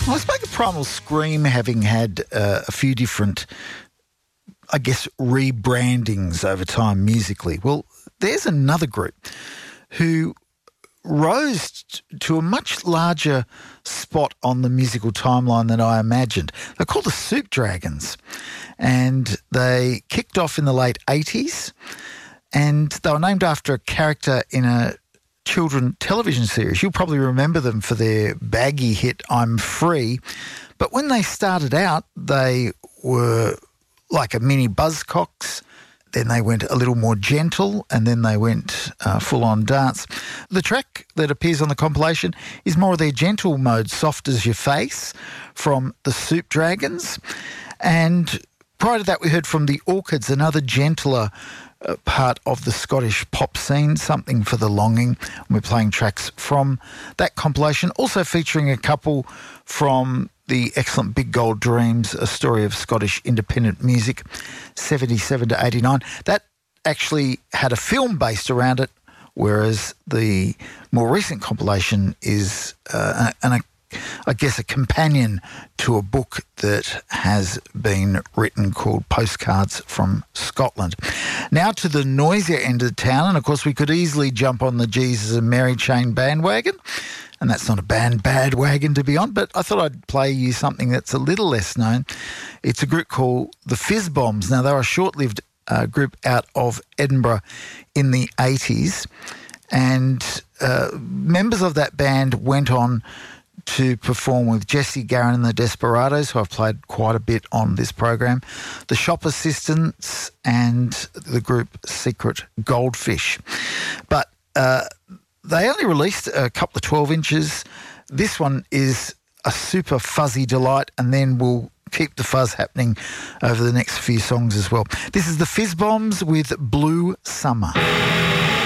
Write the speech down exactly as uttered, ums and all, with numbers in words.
Well, I spoke of Primal Scream having had uh, a few different, I guess, rebrandings over time musically. Well, there's another group who rose t- to a much larger spot on the musical timeline than I imagined. They're called the Soup Dragons, and they kicked off in the late eighties, and they were named after a character in a children television series. You'll probably remember them for their baggy hit I'm Free. But when they started out, they were like a mini Buzzcocks. Then they went a little more gentle, and then they went uh, full-on dance. The track that appears on the compilation is more of their gentle mode, Soft As Your Face, from the Soup Dragons. And prior to that, we heard from the Orchids, another gentler Uh, part of the Scottish pop scene, Something for the Longing. We're playing tracks from that compilation, also featuring a couple from the excellent Big Gold Dreams, a story of Scottish independent music, seventy-seven to eighty-nine. That actually had a film based around it, whereas the more recent compilation is uh, an, an I guess, a companion to a book that has been written called Postcards from Scotland. Now to the noisier end of town, and of course we could easily jump on the Jesus and Mary Chain bandwagon, and that's not a band bad wagon to be on, but I thought I'd play you something that's a little less known. It's a group called the Fizz Bombs. Now, they were a short-lived uh, group out of Edinburgh in the eighties, and uh, members of that band went on to perform with Jesse Garron and the Desperados, who I've played quite a bit on this program, the Shop Assistants, and the group Secret Goldfish. But uh, they only released a couple of twelve inches. This one is a super fuzzy delight, and then we'll keep the fuzz happening over the next few songs as well. This is the Fizz Bombs with Blue Summer.